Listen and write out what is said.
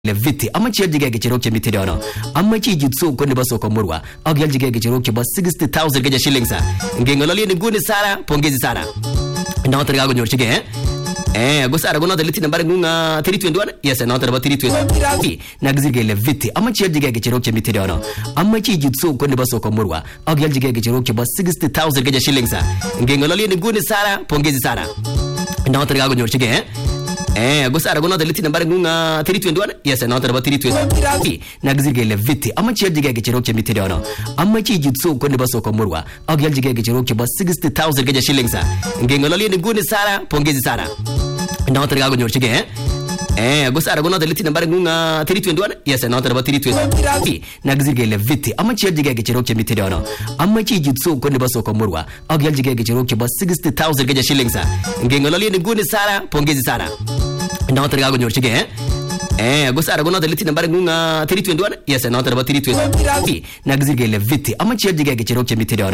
Leviti amachi yajige gichero ke mitidano amachi jitsu ko ne baso ko murwa ak yajige gichero ke ba 60000 gaja shillings ngengolali ni guni sara pongezi sara na otra gago nyorchige go sara go na deliti nambari ngunga 321 yes na otra ba 321 na gizige leviti amachi yajige gichero ke mitidano amachi jitsu ko ne baso ko murwa ak yajige gichero ke ba 60000 gaja shillings ngengolali ni guni sara pongezi sara na otra gago nyorchige go sara go na deliti nambari ngunga 321 yes na otra ba 321 na gizige leviti amachi yajige gichero ke mitidano amachi jitsu ko ne baso ko murwa ak yajige gichero ke ba 60000 gaja shillings ngengolali ni guni sara pongezi sara na otra gago nyorchige go sara go na deliti nambari ngunga 321 yes na otra ba 321 na gizige leviti amachi yajige gichero ke mitidano amachi jitsu ko ne baso ko murwa ak yajige gichero ke ba 60000 gaja shillings ngengolali ni guni sara pongezi sara na otra gago nyorchige go sara go na deliti nambari ngunga 321 yes na otra ba 321 na gizige leviti amachi yajige gichero ke mitidano